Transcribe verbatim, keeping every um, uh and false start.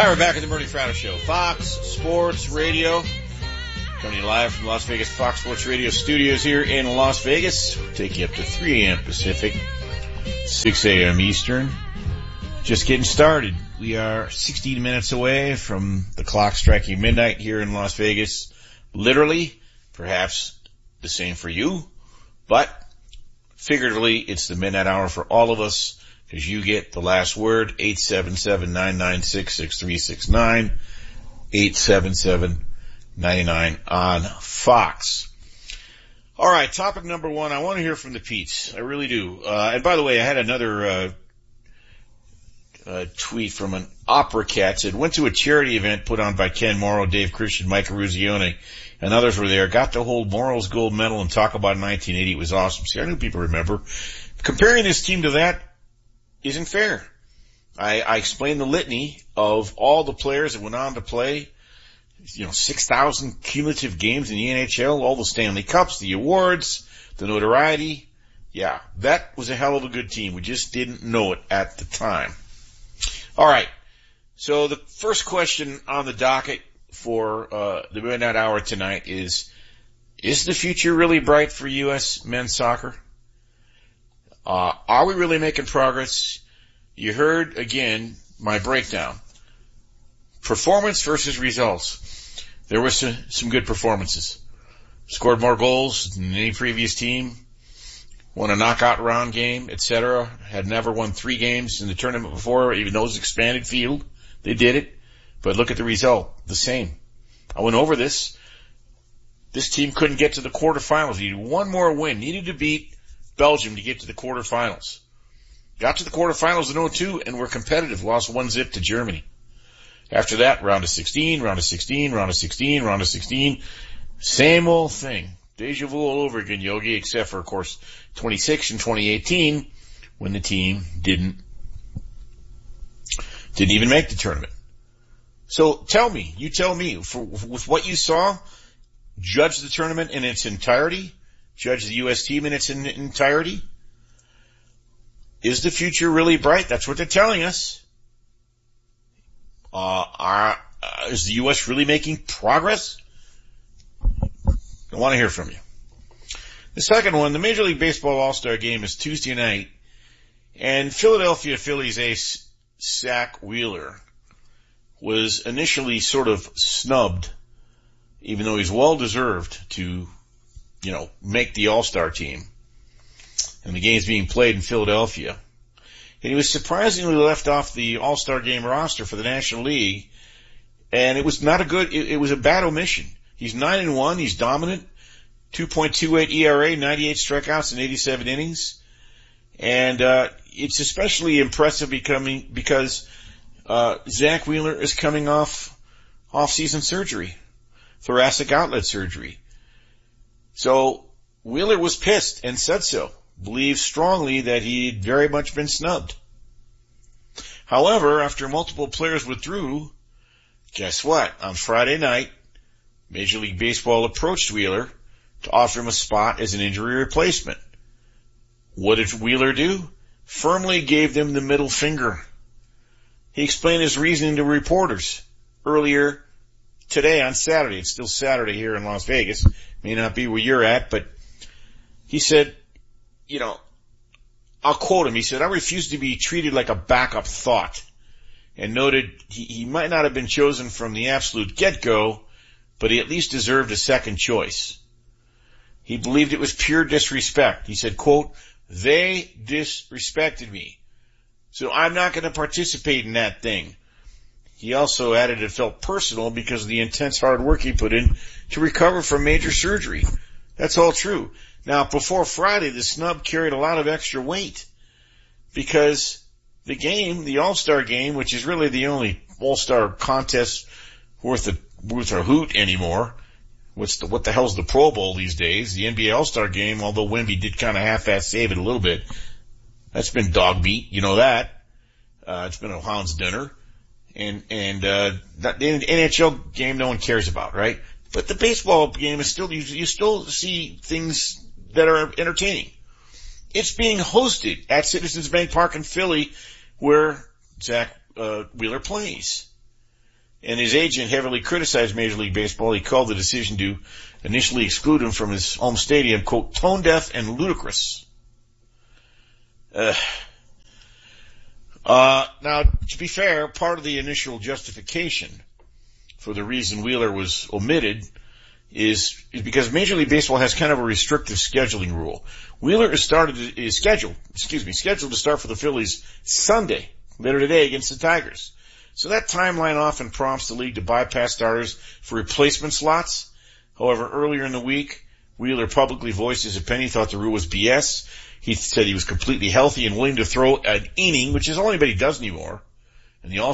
Hi, we're back at the Bernie Fratto Show. Fox Sports Radio. Coming to you live from Las Vegas Fox Sports Radio studios here in Las Vegas. Take you up to three a.m. Pacific, six a.m. Eastern. Just getting started. We are sixteen minutes away from the clock striking midnight here in Las Vegas. Literally, perhaps the same for you, but figuratively, it's the midnight hour for all of us. Because you get the last word, eight seven seven, nine nine six, six three six nine, eight seven seven, nine nine on Fox. All right, topic number one. I want to hear from the Pete's. I really do. Uh, and by the way, I had another uh, uh, tweet from an opera cat. Said, went to a charity event put on by Ken Morrow, Dave Christian, Mike Ruzione, and others were there. Got to hold Morrow's gold medal and talk about nineteen eighty. It was awesome. See, I knew people remember. Comparing this team to that isn't fair. I, I explained the litany of all the players that went on to play, you know, six thousand cumulative games in the N H L, all the Stanley Cups, the awards, the notoriety. Yeah, that was a hell of a good team. We just didn't know it at the time. All right. So the first question on the docket for uh the midnight hour tonight is, is the future really bright for U S men's soccer? Uh, are we really making progress? You heard, again, my breakdown. Performance versus results. There were some, some good performances. Scored more goals than any previous team. Won a knockout round game, et cetera. Had never won three games in the tournament before, even though it was expanded field. They did it. But look at the result. The same. I went over this. This team couldn't get to the quarterfinals. Needed one more win. Needed to beat Belgium to get to the quarterfinals. Got to the quarterfinals in oh two and were competitive. Lost one zip to Germany. After that, round of sixteen, round of sixteen, round of sixteen, round of sixteen. Same old thing. Deja vu all over again, Yogi, except for, of course, twenty-six and twenty eighteen when the team didn't, didn't even make the tournament. So tell me, you tell me, for, with what you saw, judge the tournament in its entirety. Judge the U S team in its in- entirety. Is the future really bright? That's what they're telling us. Uh, are, uh, is the U S really making progress? I want to hear from you. The second one, the Major League Baseball All-Star Game is Tuesday night, and Philadelphia Phillies ace Zach Wheeler was initially sort of snubbed, even though he's well-deserved to, you know, make the All-Star team. And the game's being played in Philadelphia. And he was surprisingly left off the All-Star Game roster for the National League. And it was not a good, it, it was a bad omission. He's nine and one, he's dominant, two point two eight E R A, ninety-eight strikeouts in eighty-seven innings. And, uh, it's especially impressive becoming, because, uh, Zach Wheeler is coming off off-season surgery, thoracic outlet surgery. So Wheeler was pissed and said so, believed strongly that he'd very much been snubbed. However, after multiple players withdrew, guess what? On Friday night, Major League Baseball approached Wheeler to offer him a spot as an injury replacement. What did Wheeler do? Firmly gave them the middle finger. He explained his reasoning to reporters earlier today on Saturday. It's still Saturday here in Las Vegas. May not be where you're at, but he said, you know, I'll quote him. He said, I refuse to be treated like a backup thought, and noted he, he might not have been chosen from the absolute get-go, but he at least deserved a second choice. He believed it was pure disrespect. He said, quote, they disrespected me, so I'm not going to participate in that thing. He also added it felt personal because of the intense hard work he put in to recover from major surgery. That's all true. Now, before Friday, the snub carried a lot of extra weight because the game, the All-Star game, which is really the only All-Star contest worth a, worth a hoot anymore. What's the, what the hell's the Pro Bowl these days? The N B A All-Star game, although Wemby did kind of half-ass save it a little bit. That's been dog beat. You know that. Uh, it's been a hound's dinner. And, and, uh, that, the N H L game no one cares about, right? But the baseball game is still, you, you still see things that are entertaining. It's being hosted at Citizens Bank Park in Philly, where Zach uh, Wheeler plays. and his agent heavily criticized Major League Baseball. He called the decision to initially exclude him from his home stadium, quote, tone deaf and ludicrous. Uh, uh, now, to be fair, part of the initial justification for the reason Wheeler was omitted is, is because Major League Baseball has kind of a restrictive scheduling rule. Wheeler is started, is scheduled, excuse me, scheduled to start for the Phillies Sunday, later today against the Tigers. So that timeline often prompts the league to bypass starters for replacement slots. However, earlier in the week, Wheeler publicly voiced his opinion, thought the rule was B S. He said he was completely healthy and willing to throw an inning, which is all anybody does anymore. And he also